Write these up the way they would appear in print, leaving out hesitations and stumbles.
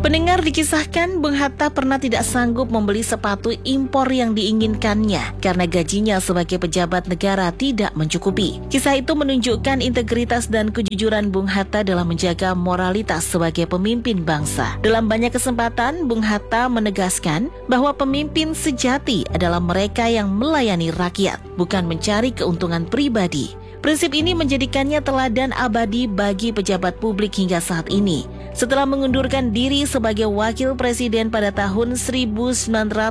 Pendengar, dikisahkan Bung Hatta pernah tidak sanggup membeli sepatu impor yang diinginkannya karena gajinya sebagai pejabat negara tidak mencukupi. Kisah itu menunjukkan integritas dan kejujuran Bung Hatta dalam menjaga moralitas sebagai pemimpin bangsa. Dalam banyak kesempatan, Bung Hatta menegaskan bahwa pemimpin sejati adalah mereka yang melayani rakyat, bukan mencari keuntungan pribadi. Prinsip ini menjadikannya teladan abadi bagi pejabat publik hingga saat ini. Setelah mengundurkan diri sebagai wakil presiden pada tahun 1956,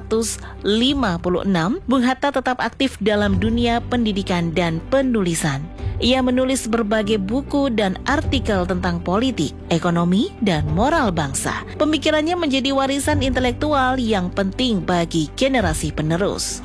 Bung Hatta tetap aktif dalam dunia pendidikan dan penulisan. Ia menulis berbagai buku dan artikel tentang politik, ekonomi, dan moral bangsa. Pemikirannya menjadi warisan intelektual yang penting bagi generasi penerus.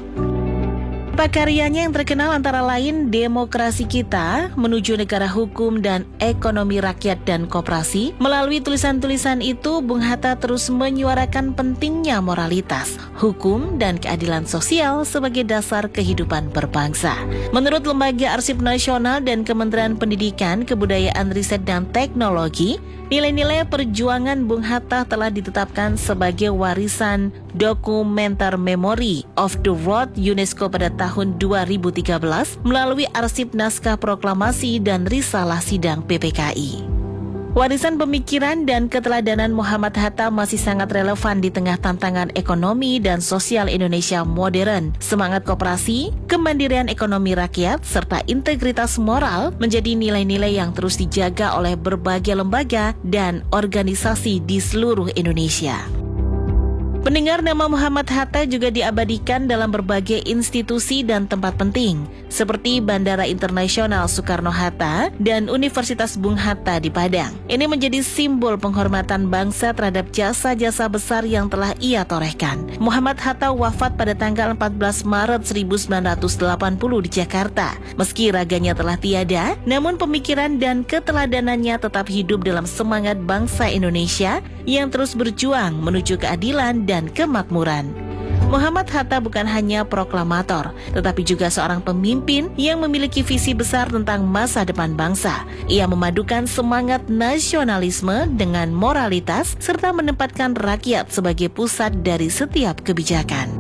Karyanya yang terkenal antara lain Demokrasi Kita, Menuju Negara Hukum, dan Ekonomi Rakyat dan Koperasi. Melalui tulisan-tulisan itu, Bung Hatta terus menyuarakan pentingnya moralitas, hukum, dan keadilan sosial sebagai dasar kehidupan berbangsa. Menurut Lembaga Arsip Nasional dan Kementerian Pendidikan, Kebudayaan, Riset, dan Teknologi, nilai-nilai perjuangan Bung Hatta telah ditetapkan sebagai warisan dokumenter Memory of the World UNESCO pada tahun 2013 melalui arsip naskah proklamasi dan risalah sidang PPKI. Warisan pemikiran dan keteladanan Muhammad Hatta masih sangat relevan di tengah tantangan ekonomi dan sosial Indonesia modern. Semangat koperasi, kemandirian ekonomi rakyat, serta integritas moral menjadi nilai-nilai yang terus dijaga oleh berbagai lembaga dan organisasi di seluruh Indonesia. Pendengar, nama Muhammad Hatta juga diabadikan dalam berbagai institusi dan tempat penting, seperti Bandara Internasional Soekarno-Hatta dan Universitas Bung Hatta di Padang. Ini menjadi simbol penghormatan bangsa terhadap jasa-jasa besar yang telah ia torehkan. Muhammad Hatta wafat pada tanggal 14 Maret 1980 di Jakarta. Meski raganya telah tiada, namun pemikiran dan keteladanannya tetap hidup dalam semangat bangsa Indonesia yang terus berjuang menuju keadilan dan kemakmuran. Muhammad Hatta bukan hanya proklamator, tetapi juga seorang pemimpin yang memiliki visi besar tentang masa depan bangsa. Ia memadukan semangat nasionalisme dengan moralitas serta menempatkan rakyat sebagai pusat dari setiap kebijakan.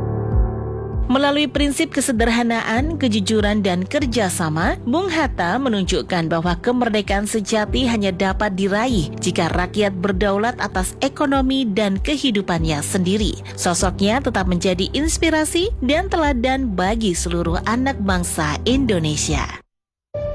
Melalui prinsip kesederhanaan, kejujuran, dan kerjasama, Bung Hatta menunjukkan bahwa kemerdekaan sejati hanya dapat diraih jika rakyat berdaulat atas ekonomi dan kehidupannya sendiri. Sosoknya tetap menjadi inspirasi dan teladan bagi seluruh anak bangsa Indonesia.